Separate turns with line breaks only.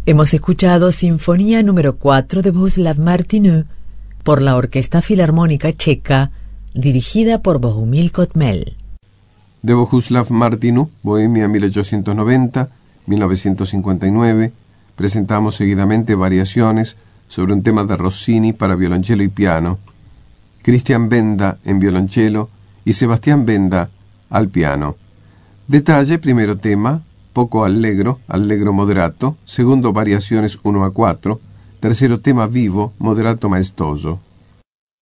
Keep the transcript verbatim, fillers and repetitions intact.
Hemos escuchado Sinfonía número cuatro de Bohuslav Martinů por la Orquesta Filarmónica Checa, dirigida por Bohumil Kotmel.
De Bohuslav Martinů, Bohemia mil ochocientos noventa a mil novecientos cincuenta y nueve, presentamos seguidamente variaciones sobre un tema de Rossini para violonchelo y piano, Christian Benda en violonchelo y Sebastián Benda al piano. Detalle: primero tema, poco allegro, allegro moderato; segundo, variaciones uno a cuatro; tercero, tema vivo, moderato maestoso.